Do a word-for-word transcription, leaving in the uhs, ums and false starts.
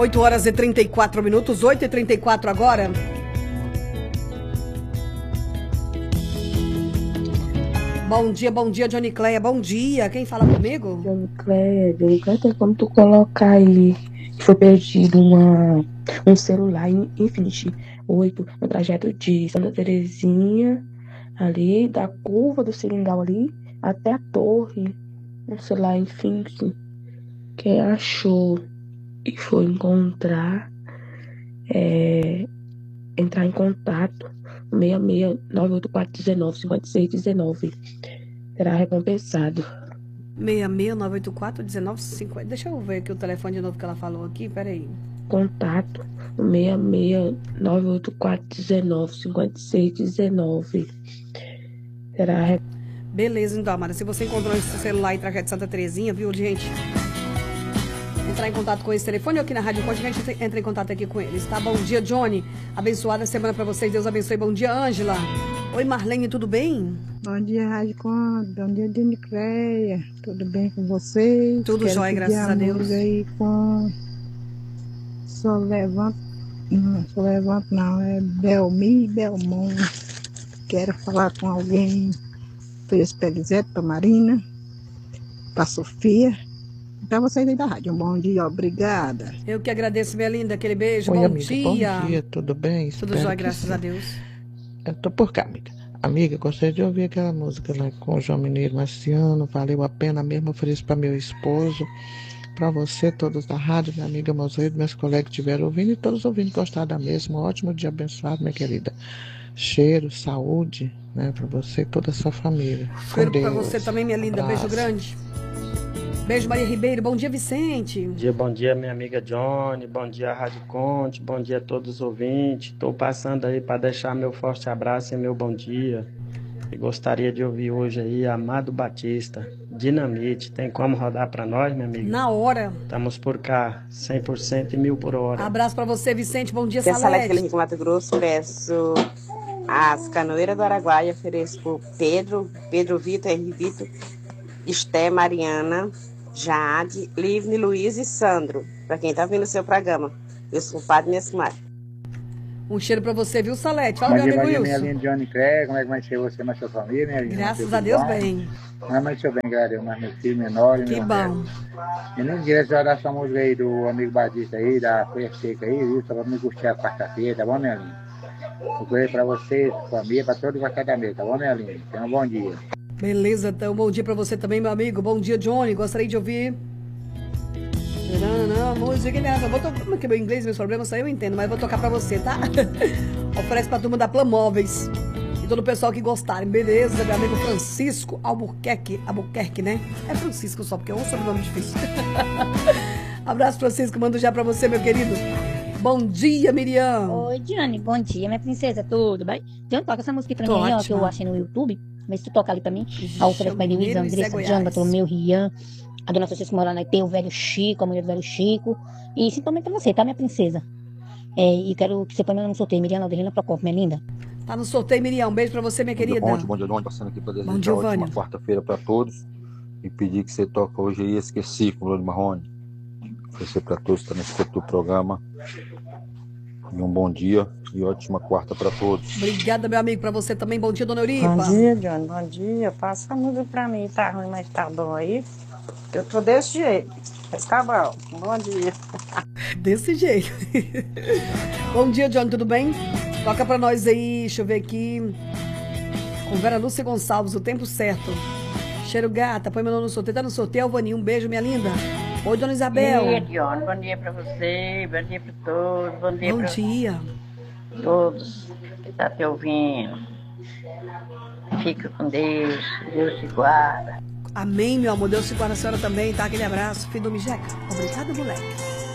oito horas e trinta e quatro minutos, oito e trinta e quatro agora. Bom dia, bom dia, Johnny Cleia. Bom dia. Quem fala comigo? Johnny Cleia, Johnny Cleia, tem como tu colocar aí que foi perdido uma, um celular Infinity oito no trajeto de Santa Terezinha, ali, da curva do Seringal ali, até a torre. Um celular Infinity. Quem achou e foi encontrar, é, entrar em contato seis seis nove oito quatro um nove cinco seis um nove. Será recompensado. seis seis nove oito quatro um nove cinco zero. Deixa eu ver aqui o telefone de novo que ela falou aqui, peraí. Contato seis seis nove oito quatro um nove cinco seis um nove. Será re... Beleza, então, Amara. Se você encontrou esse celular em trajeto de Santa Terezinha, viu, gente? Entrar em contato com esse telefone ou aqui na Rádio Conte, a gente entra em contato aqui com eles, tá? Bom dia, Johnny. Abençoada semana pra vocês. Deus abençoe. Bom dia, Ângela. Oi, Marlene, tudo bem? Bom dia, Rádio Conte. Bom dia, Johnny Cleia. Tudo bem com vocês? Tudo Quero jóia, graças a Deus. Aí com... Só levanto... Não, só levanto não. É Belmi e Belmont. Quero falar com alguém. Fez Pelizete, pra Marina, pra Sofia. Pra vocês aí da rádio. Um bom dia, obrigada. Eu que agradeço, minha linda. Aquele beijo. Oi, bom amiga, dia. Bom dia, tudo bem? Tudo Espero jóia, que graças sim. a Deus. Eu tô por cá, amiga. Amiga, gostaria de ouvir aquela música lá com o João Mineiro Marciano. Valeu a pena mesmo. Ofereço para meu esposo, para você, todos da rádio, minha amiga Mozeiro, meus colegas que estiveram ouvindo e todos ouvindo gostaram da mesma. Um ótimo dia abençoado, minha querida. Cheiro, saúde, né, para você e toda a sua família. Cheiro para você também, minha linda. Abraço. Beijo grande. Beijo, Maria Ribeiro. Bom dia, Vicente. Bom dia, bom dia, minha amiga Johnny. Bom dia, Rádio Conte. Bom dia a todos os ouvintes. Estou passando aí para deixar meu forte abraço e meu bom dia. E gostaria de ouvir hoje aí Amado Batista, Dinamite. Tem como rodar para nós, minha amiga? Na hora. Estamos por cá, cem por cento e mil por hora. Abraço para você, Vicente. Bom dia, Salete. Salete. Salete, Mato Grosso. Peço as canoeiras do Araguaia. Ofereço por Pedro, Pedro Vitor, Henri Vitor, Esté, Mariana, Jade, Livne, Luiz e Sandro. Para quem tá vindo o seu programa. Eu sou o padre e minha comadre. Um cheiro pra você, viu, Salete? Fala, bom meu dia, amigo Wilson. Minha linha Johnny Craig, como é que vai ser você na sua família, minha linha? Graças a Deus, bem. Mas mais seu bem, galera, mas meu filho menor e Que meu bom. E não direto já dar essa música aí do amigo Batista aí, da Folha Seca aí, viu? Só pra me curtir a quarta-feira, tá bom, minha linha? Eu conheço pra vocês, família, pra todos gostar da mesa, tá bom, minha linha? Tenha um bom dia. Beleza, então, bom dia pra você também, meu amigo. Bom dia, Johnny. Gostaria de ouvir... Não, não, música nessa. Vou tocar, como é que meu inglês, meus problemas, só eu entendo, mas eu vou tocar pra você, tá? Oferece pra turma da Plan Móveis e todo o pessoal que gostarem, beleza? Meu amigo Francisco Albuquerque, Albuquerque, né? É Francisco só, porque é um sobrenome difícil. Abraço, Francisco, mando já pra você, meu querido. Bom dia, Miriam. Oi, Diane, bom dia, minha princesa, tudo bem? Diane, toca essa música pra Tô mim, ó, ótima. que eu achei no YouTube. Vê se tu toca ali pra mim. A oferece pra Mineiro Luísa, e Zé Andressa, Goiás. Diane, Bartolomeu, Rian. A dona Francisco Morana aí tem o velho Chico, a mulher do velho Chico. E principalmente pra você, tá, minha princesa? É, e quero que você põe meu nome no sorteio. Miriam Laudelina Procopio, minha linda. Tá no sorteio, Miriam. Um beijo pra você, minha querida. Bom dia, bom dia, Dona. Passando aqui pra Bom desejar dia, uma ótima Vânia. quarta-feira pra todos. E pedir que você toque hoje aí Esqueci com o Bruno Marrone. Oferecer pra todos que estão nesse do programa. E um bom dia e ótima quarta pra todos. Obrigada, meu amigo, pra você também. Bom dia, dona Euripa. Bom dia, Johnny. Bom dia. Passa a música pra mim. Tá ruim, mas tá bom aí. Eu tô desse jeito. Mas tá bom. Bom dia. Desse jeito. Bom dia, Johnny, tudo bem? Toca pra nós aí, deixa eu ver aqui. Com Vera Lúcia Gonçalves, o tempo certo. Cheiro gata, põe meu nome no sorteio. Tá no sorteio, Alvaninho. Um beijo, minha linda. Oi, dona Isabel. Bom dia, Johnny. Bom dia pra você. Bom dia pra todos. Bom dia Bom pra dia. todos que tá te ouvindo. Fica com Deus. Deus te guarda. Amém, meu amor. Deus te guarda a senhora também, tá? Aquele abraço. Filho do Mijeca. Obrigado, moleque.